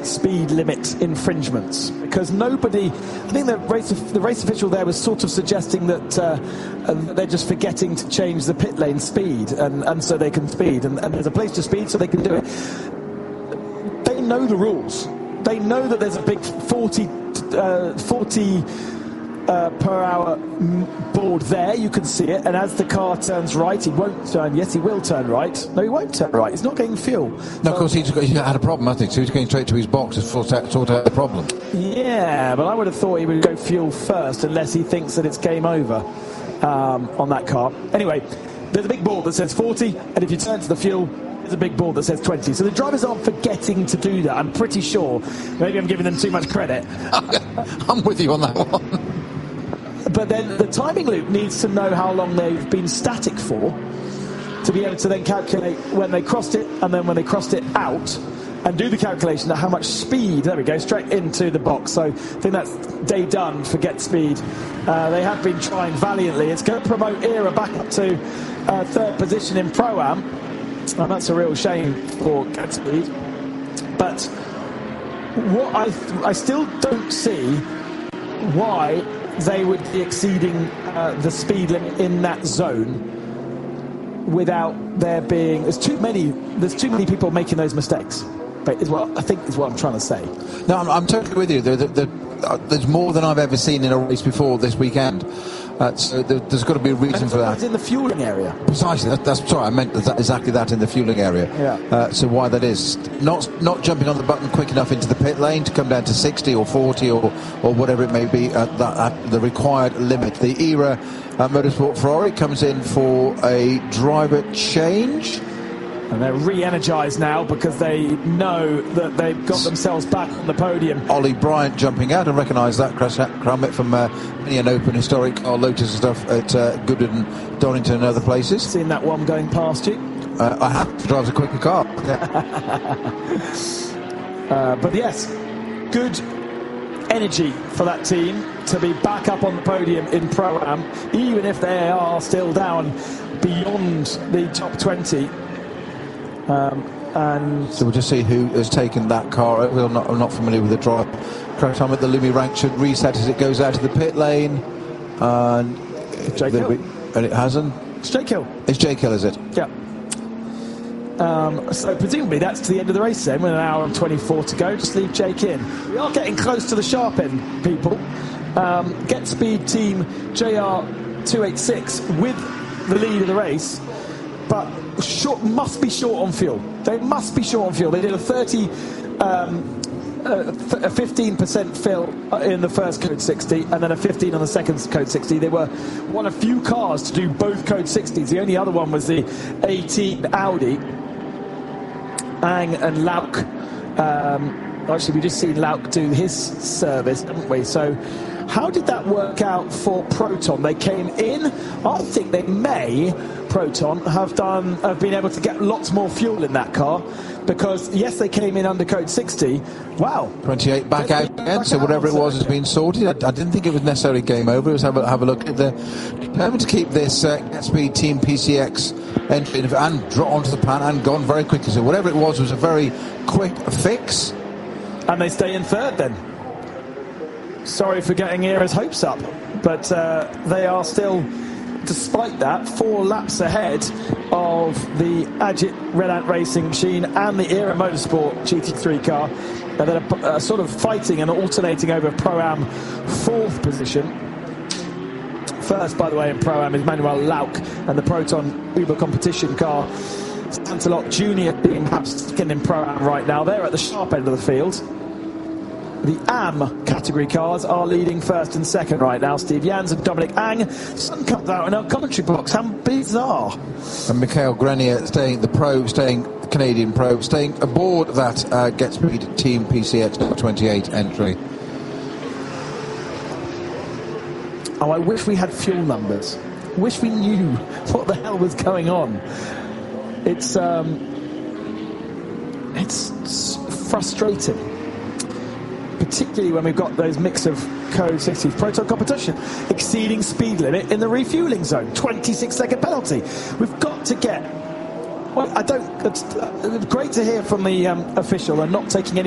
speed limit infringements, because nobody, I think the race official there was sort of suggesting that they're just forgetting to change the pit lane speed, and so they can speed, and there's a place to speed so they can do it. They know the rules. They know that there's a big 40 per hour board there. You can see it, and as the car turns right, he won't turn. Yes, he will turn right. No, he won't turn right. He's not getting fuel. No, of course he had a problem, I think, so he's going straight to his box to sort out the problem. Yeah, but I would have thought he would go fuel first, unless he thinks that it's game over on that car. Anyway, there's a big board that says 40, and if you turn to the fuel, there's a big board that says 20. So the drivers aren't forgetting to do that. I'm pretty sure. Maybe I'm giving them too much credit. I'm with you on that one. But then the timing loop needs to know how long they've been static for, to be able to then calculate when they crossed it, and then when they crossed it out, and do the calculation of how much speed. There we go, straight into the box. So I think that's day done for Get Speed. They have been trying valiantly. It's going to promote Era back up to third position in Pro-Am, and that's a real shame for Get Speed. But what I still don't see why they would be exceeding the speed limit in that zone without there being... There's too many people making those mistakes. But is what I think is what I'm trying to say. No, I'm totally with you. There's more than I've ever seen in a race before this weekend. So there's got to be a reason for that. It's in the fueling area. Precisely. Sorry, I meant exactly that, in the fueling area. Yeah. So why that is. Not jumping on the button quick enough into the pit lane to come down to 60 or 40 or whatever it may be at the required limit. The Era Motorsport Ferrari comes in for a driver change. And they're re-energised now because they know that they've got themselves back on the podium. Ollie Bryant jumping out, and recognise that Crummett from many an open historic car Lotus and stuff at Goodwood and Donington and other places. Seen that one going past you? I have to drive a quicker car. Yeah. But yes, good energy for that team to be back up on the podium in Pro-Am, even if they are still down beyond the top 20. And so we'll just see who has taken that car. I'm not familiar with the drive. Correct time at the Lumi rank should reset as it goes out of the pit lane. And it hasn't. It's Jake Hill. It's Jake Hill, is it? Yeah. So presumably that's to the end of the race then, with an hour and 24 to go. Just leave Jake in. We are getting close to the sharp end, people. Get Speed team JR286 with the lead of the race, but must be short on fuel. They must be short on fuel. They did a 15% fill in the first Code 60 and then a 15 on the second Code 60. They were one of few cars to do both Code 60s. The only other one was the 18 Audi. Ang and Lauk. Actually, we just seen Lauk do his service, haven't we? So how did that work out for Proton? They came in. I think they may, Proton, have been able to get lots more fuel in that car, because yes, they came in under Code 60. Wow. 28 back out again, so whatever it was has been sorted. I didn't think it was necessarily game over. Let's have a look at determined to keep this Get Speed Team PCX entry and draw onto the plan and gone very quickly. So whatever it was a very quick fix. And they stay in third then. Sorry for getting Era's hopes up, but they are still, despite that, 4 laps ahead of the Agit Red Ant Racing machine and the Era Motorsport GT3 car. They're sort of fighting and alternating over Pro-Am 4th position. First, by the way, in Pro-Am is Manuel Lauk, and the Proton Uber competition car, Santalot Jr. being perhaps second in Pro-Am right now. They're at the sharp end of the field. The AM category cars are leading first and second right now. Steve Jans and Dominic Ang. Sun comes out in our commentary box. How bizarre. And Mikhail Grenier staying Canadian Pro, staying aboard that Get Speed Team PCX 28 entry. Oh, I wish we had fuel numbers. Wish we knew what the hell was going on. It's frustrating. Particularly when we've got those mix of Code 60 Proton competition, exceeding speed limit in the refueling zone, 26-second penalty. We've got to get... Well, it's great to hear from the official and not taking any